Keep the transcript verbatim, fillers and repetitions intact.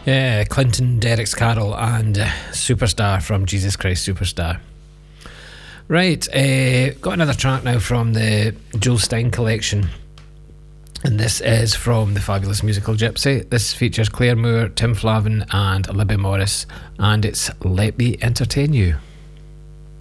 Yeah, Clinton, Derek's Carol, and uh, Superstar from Jesus Christ Superstar. Right, uh, got another track now from the Jules Stein collection, and this is from the Fabulous Musical Gypsy. This features Claire Moore, Tim Flavin, and Libby Morris, and it's Let Me Entertain You.